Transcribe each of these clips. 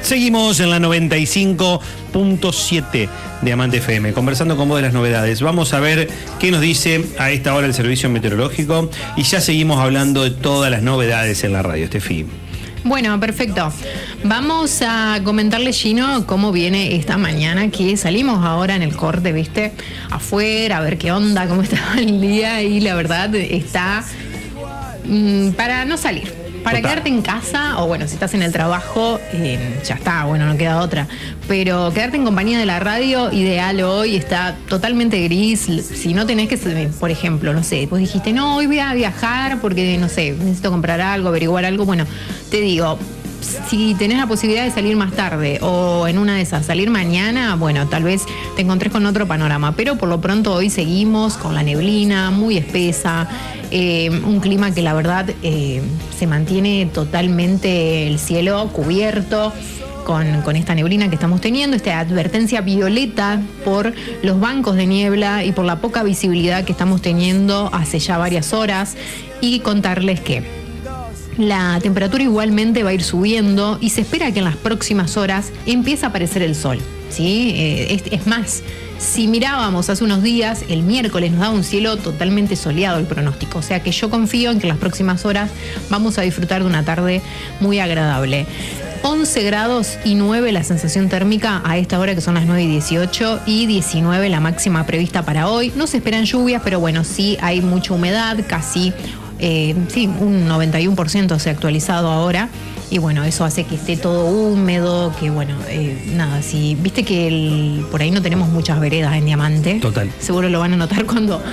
Seguimos en la 95.7 de Amante FM, conversando con vos de las novedades. Vamos a ver qué nos dice a esta hora el servicio meteorológico y ya seguimos hablando de todas las novedades en la radio, Estefi. Bueno, perfecto. Vamos a comentarle, Gino, cómo viene esta mañana, que salimos ahora en el corte, ¿viste? Afuera, a ver qué onda, cómo estaba el día, y la verdad está para no salir. Para quedarte en casa, o bueno, si estás en el trabajo, ya está, bueno, no queda otra. Pero quedarte en compañía de la radio, ideal hoy, está totalmente gris. Si no tenés que, por ejemplo, no sé, vos dijiste, no, hoy voy a viajar porque, no sé, necesito comprar algo, averiguar algo. Bueno, te digo, si tenés la posibilidad de salir más tarde o en una de esas salir mañana, bueno, tal vez te encontrés con otro panorama, pero por lo pronto hoy seguimos con la neblina muy espesa, un clima que la verdad se mantiene totalmente el cielo cubierto con esta neblina que estamos teniendo, esta advertencia violeta por los bancos de niebla y por la poca visibilidad que estamos teniendo hace ya varias horas, y contarles que la temperatura igualmente va a ir subiendo y se espera que en las próximas horas empiece a aparecer el sol, ¿sí? Es más, si mirábamos hace unos días, el miércoles nos daba un cielo totalmente soleado el pronóstico, o sea que yo confío en que en las próximas horas vamos a disfrutar de una tarde muy agradable. 11 grados y 9 la sensación térmica a esta hora, que son las 9:18, y 19 la máxima prevista para hoy. No se esperan lluvias, pero bueno, sí hay mucha humedad, casi un 91% se ha actualizado ahora, y bueno, eso hace que esté todo húmedo, que bueno, nada, si viste que por ahí no tenemos muchas veredas en Diamante. Total. Seguro lo van a notar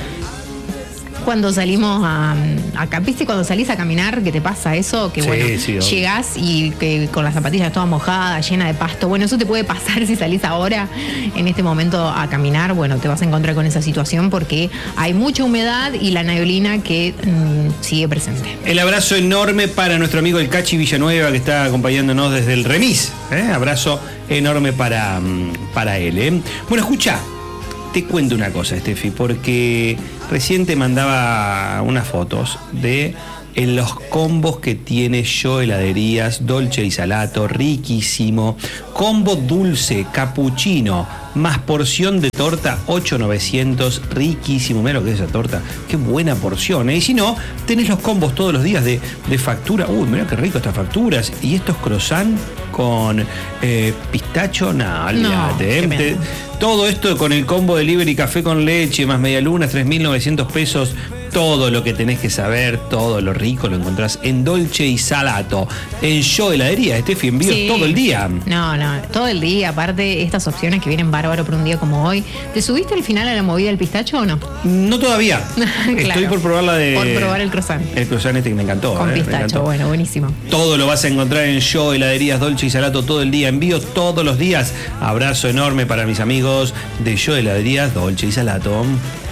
cuando salimos acá, ¿viste? Cuando salís a caminar, que te pasa eso, que bueno, llegás y que con las zapatillas todas mojadas, llena de pasto. Bueno, eso te puede pasar si salís ahora, en este momento, a caminar. Bueno, te vas a encontrar con esa situación porque hay mucha humedad y la neblina que sigue presente. El abrazo enorme para nuestro amigo el Cachi Villanueva, que está acompañándonos desde el remis. Abrazo enorme para él. Bueno, escucha, te cuento una cosa, Estefi, porque recién te mandaba unas fotos de los combos que tiene Yo Heladerías, dolce y salato, riquísimo. Combo dulce, cappuccino, más porción de torta, 8.900, riquísimo. Mira lo que es esa torta, qué buena porción, ¿eh? Y si no, tenés los combos todos los días de factura. Uy, mira qué rico estas facturas. Y estos croissants con pistacho, no, olvídate. Todo esto con el combo delivery, café con leche, más medialunas, 3.900 pesos. Todo lo que tenés que saber, todo lo rico lo encontrás en Dolce y Salato. En Yo Heladería, Estefi, envíos todo el día. No, todo el día. Aparte, estas opciones que vienen bárbaro por un día como hoy. ¿Te subiste al final a la movida del pistacho o no? No todavía. Claro. Estoy por probar Por probar el croissant. El croissant este que me encantó. Con pistacho, me encantó. Bueno, buenísimo. Todo lo vas a encontrar en Yo Heladerías, Dolce y Salato todo el día. Envíos todos los días. Abrazo enorme para mis amigos de Yo Heladerías, Dolce y Salato.